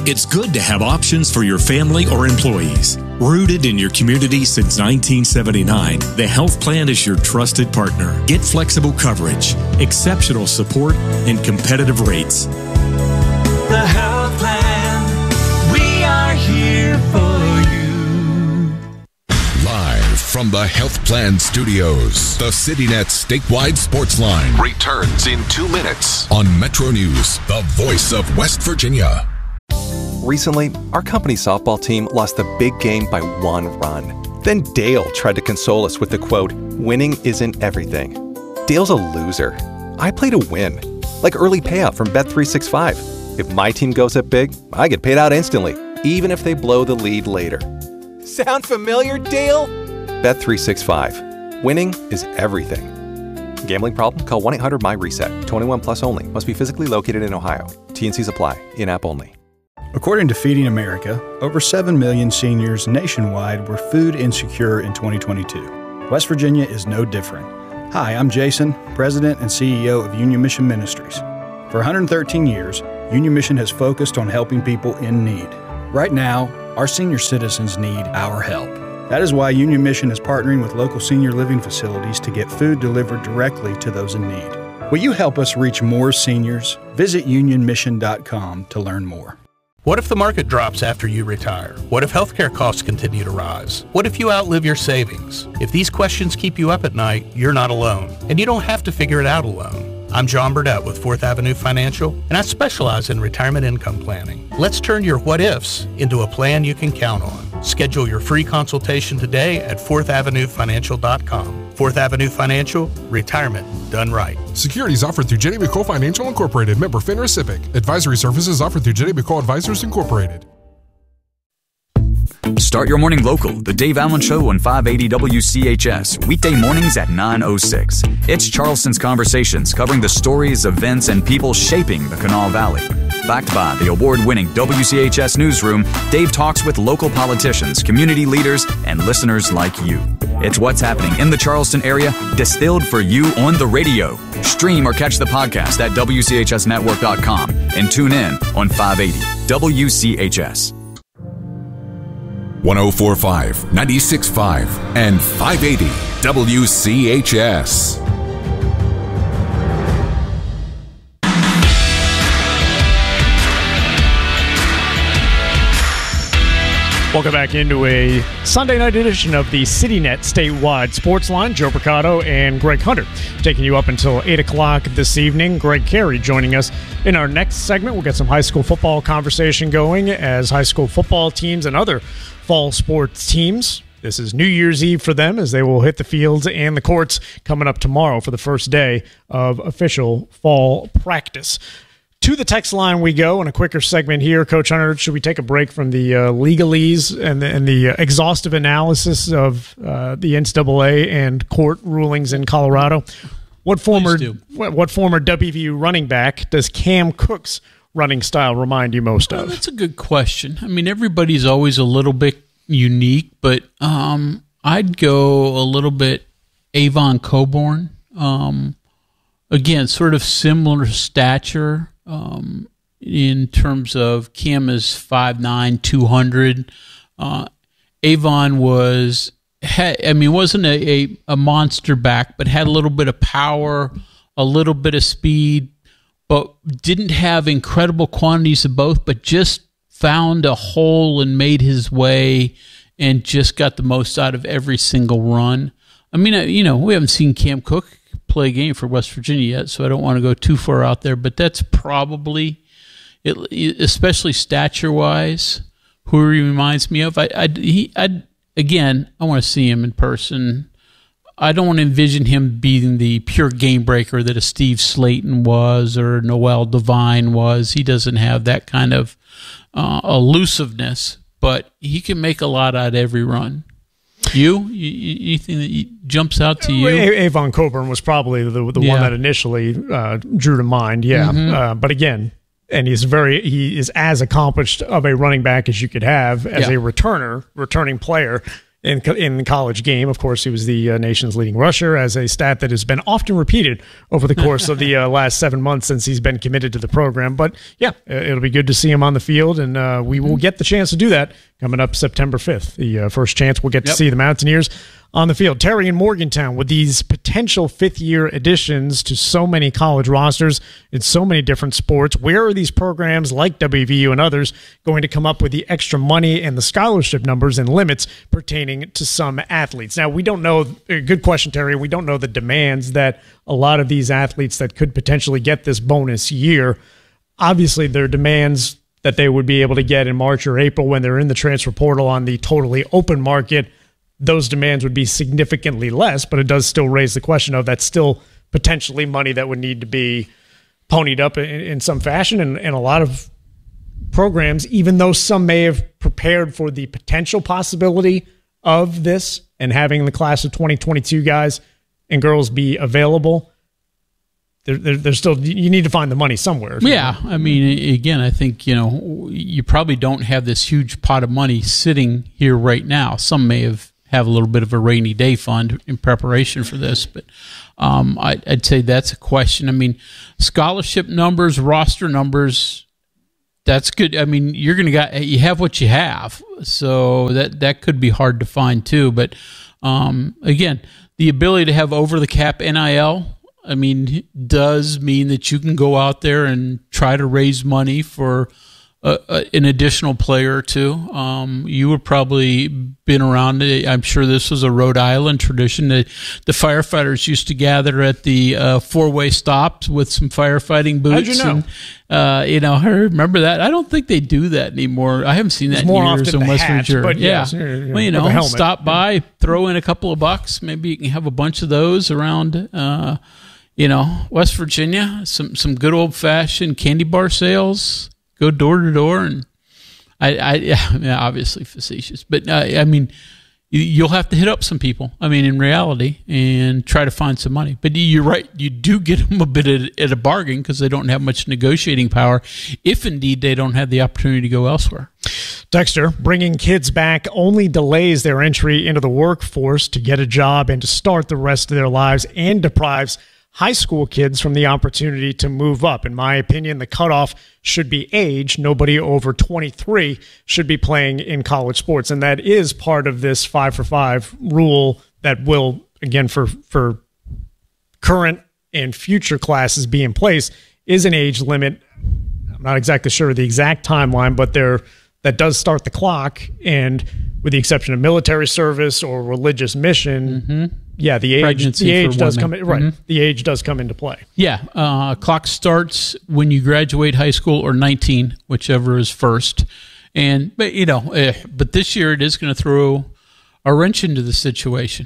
It's good to have options for your family or employees. Rooted in your community since 1979, the Health Plan is your trusted partner. Get flexible coverage, exceptional support, and competitive rates. The Health Plan, we are here for you. Live from the Health Plan Studios, the CityNet statewide sports line returns in 2 minutes on Metro News, the voice of West Virginia. Recently, our company's softball team lost the big game by 1 run. Then Dale tried to console us with the quote, "Winning isn't everything." Dale's a loser. I play to win, like early payout from Bet365. If my team goes up big, I get paid out instantly, even if they blow the lead later. Sound familiar, Dale? Bet365. Winning is everything. Gambling problem? Call 1-800-MY-RESET. 21 plus only. Must be physically located in Ohio. T&Cs apply. In-app only. According to Feeding America, over 7 million seniors nationwide were food insecure in 2022. West Virginia is no different. Hi, I'm Jason, President and CEO of Union Mission Ministries. For 113 years, Union Mission has focused on helping people in need. Right now, our senior citizens need our help. That is why Union Mission is partnering with local senior living facilities to get food delivered directly to those in need. Will you help us reach more seniors? Visit unionmission.com to learn more. What if the market drops after you retire? What if healthcare costs continue to rise? What if you outlive your savings? If these questions keep you up at night, you're not alone, and you don't have to figure it out alone. I'm John Burdett with 4th Avenue Financial, and I specialize in retirement income planning. Let's turn your what-ifs into a plan you can count on. Schedule your free consultation today at 4thavenuefinancial.com. 4th Avenue Financial, retirement done right. Securities offered through Jenny McCole Financial Incorporated, member FINRA SIPC. Advisory services offered through Jenny McCole Advisors Incorporated. Start your morning local. The Dave Allen Show on 580 WCHS. Weekday mornings at 9:06. It's Charleston's Conversations, covering the stories, events, and people shaping the Kanawha Valley. Backed by the award-winning WCHS Newsroom, Dave talks with local politicians, community leaders, and listeners like you. It's what's happening in the Charleston area, distilled for you on the radio. Stream or catch the podcast at WCHSnetwork.com and tune in on 580 WCHS. 104.5, 96.5, and 580 WCHS. Welcome back into a Sunday night edition of the CityNet statewide sports line. Joe Mercado and Greg Hunter taking you up until 8 o'clock this evening. Greg Carey joining us in our next segment. We'll get some high school football conversation going as high school football teams and other fall sports teams. This is New Year's Eve for them as they will hit the fields and the courts coming up tomorrow for the first day of official fall practice. To the text line we go in a quicker segment here. Coach Hunter, should we take a break from the legalese and the exhaustive analysis of the NCAA and court rulings in Colorado? What former WVU running back does Cam Cook's running style remind you most of? That's a good question. I mean, everybody's always a little bit unique, but I'd go a little bit Avon Cobourne. Again, sort of similar stature. In terms of Cam is 5'9", 200. Avon wasn't a monster back, but had a little bit of power, a little bit of speed, but didn't have incredible quantities of both, but just found a hole and made his way and just got the most out of every single run. I mean, we haven't seen Cam Cook play a game for West Virginia yet, so I don't want to go too far out there, but that's probably, especially stature-wise, who he reminds me of. Again, I want to see him in person. I don't want to envision him being the pure game breaker that a Steve Slayton was or Noel Devine was. He doesn't have that kind of elusiveness, but he can make a lot out of every run. You think that he jumps out to you? Avon Cobourne was probably the one that initially drew to mind. Yeah, mm-hmm. But again, and he is as accomplished of a running back as you could have as a returning player. in the college game. Of course, he was the nation's leading rusher, as a stat that has been often repeated over the course of the last 7 months since he's been committed to the program. But yeah, it'll be good to see him on the field, and we will get the chance to do that coming up September 5th. The first chance we'll get to see the Mountaineers on the field. Terry in Morgantown, with these potential fifth-year additions to so many college rosters in so many different sports, where are these programs like WVU and others going to come up with the extra money and the scholarship numbers and limits pertaining to some athletes? Now, we don't know, good question, Terry, we don't know the demands that a lot of these athletes that could potentially get this bonus year. Obviously, there are demands that they would be able to get in March or April when they're in the transfer portal on the totally open market. Those demands would be significantly less, but it does still raise the question of that's still potentially money that would need to be ponied up in some fashion. And a lot of programs, even though some may have prepared for the potential possibility of this and having the class of 2022 guys and girls be available, there's still, you need to find the money somewhere. Yeah, I mean, again, I think, you probably don't have this huge pot of money sitting here right now. Some may have a little bit of a rainy day fund in preparation for this, but I'd say that's a question. I mean, scholarship numbers, roster numbers, that's good. I mean, you have what you have, so that could be hard to find too. But again, the ability to have over the cap NIL, I mean, does mean that you can go out there and try to raise money for an additional player or two. You have probably been around. I'm sure this was a Rhode Island tradition that the firefighters used to gather at the four-way stops with some firefighting boots. How'd you know? And, I remember that. I don't think they do that anymore. I haven't seen that in years in West Virginia. But yeah. Well, stop by, throw in a couple of bucks. Maybe you can have a bunch of those around, West Virginia. Some good old-fashioned candy bar sales. Go door to door, and I obviously facetious, but I mean, you'll have to hit up some people. I mean, in reality, and try to find some money. But you're right, you do get them a bit at a bargain because they don't have much negotiating power, if indeed they don't have the opportunity to go elsewhere. Dexter, bringing kids back only delays their entry into the workforce to get a job and to start the rest of their lives, and deprives high school kids from the opportunity to move up. In my opinion, the cutoff should be age. Nobody over 23 should be playing in college sports. And that is part of this 5-for-5 rule that will, again, for current and future classes be in place, is an age limit. I'm not exactly sure of the exact timeline, but that does start the clock. And with the exception of military service or religious mission, the age does come in, right. The age does come into play. Yeah, clock starts when you graduate high school or 19, whichever is first. But this year it is going to throw a wrench into the situation.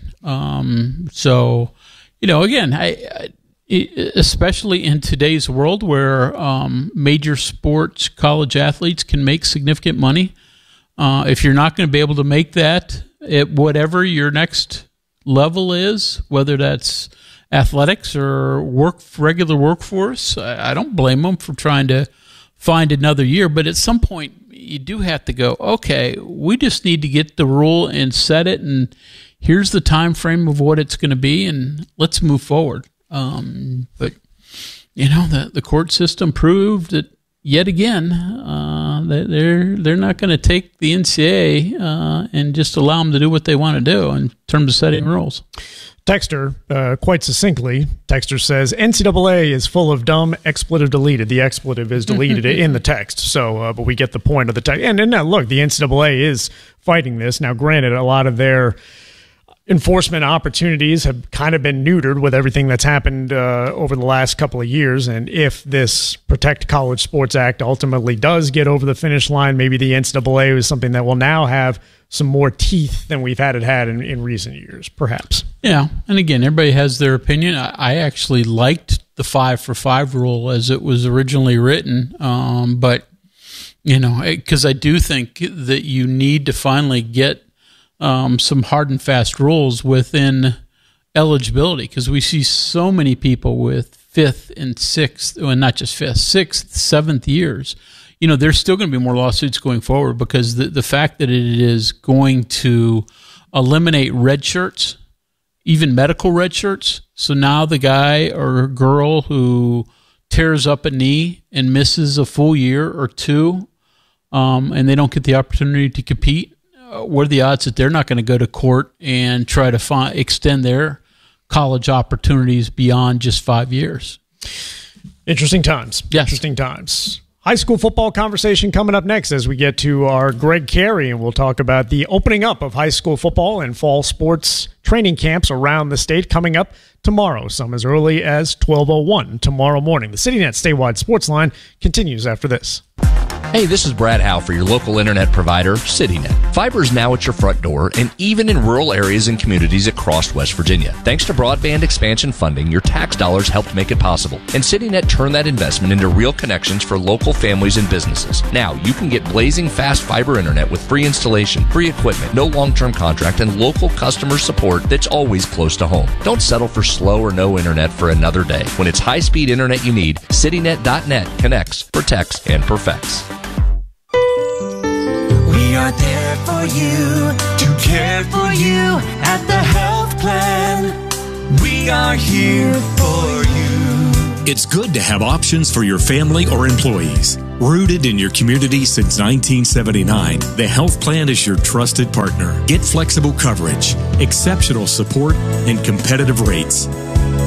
Again, especially in today's world where major sports college athletes can make significant money, if you're not going to be able to make that at whatever your next level is, whether that's athletics or regular workforce, I don't blame them for trying to find another year. But at some point, you do have to go, okay, we just need to get the rule and set it, and here's the time frame of what it's going to be, and let's move forward. But the court system proved that yet again that they're not going to take the NCAA and just allow them to do what they want to do in terms of setting rules. Texter, quite succinctly, Texter says, NCAA is full of dumb, expletive deleted. The expletive is deleted in the text. So, but we get the point of the text. And now, look, the NCAA is fighting this. Now, granted, a lot of their enforcement opportunities have kind of been neutered with everything that's happened over the last couple of years. And if this Protect College Sports Act ultimately does get over the finish line, maybe the NCAA is something that will now have some more teeth than we've had in recent years, perhaps. Yeah, and again, everybody has their opinion. I actually liked the 5-for-5 rule as it was originally written, but because I do think that you need to finally get some hard and fast rules within eligibility, because we see so many people with 5th and 6th, well, not just 5th, 6th, 7th years. There's still going to be more lawsuits going forward because the fact that it is going to eliminate red shirts, even medical red shirts. So now the guy or girl who tears up a knee and misses a full year or two, and they don't get the opportunity to compete, what are the odds that they're not going to go to court and try to extend their college opportunities beyond just 5 years? Interesting times. Yes. Interesting times. High school football conversation coming up next as we get to our Greg Carey, and we'll talk about the opening up of high school football and fall sports training camps around the state coming up tomorrow, some as early as 12:01 tomorrow morning. The CityNet statewide sports line continues after this. Hey, this is Brad Howe for your local internet provider, CityNet. Fiber is now at your front door and even in rural areas and communities across West Virginia. Thanks to broadband expansion funding, your tax dollars helped make it possible. And CityNet turned that investment into real connections for local families and businesses. Now, you can get blazing fast fiber internet with free installation, free equipment, no long-term contract, and local customer support that's always close to home. Don't settle for slow or no internet for another day. When it's high-speed internet you need, CityNet.net connects, protects, and perfects. We are there for you, to care for you at the health plan. We are here for you. It's good to have options for your family or employees. Rooted in your community since 1979, the health plan is your trusted partner. Get flexible coverage, exceptional support, and competitive rates.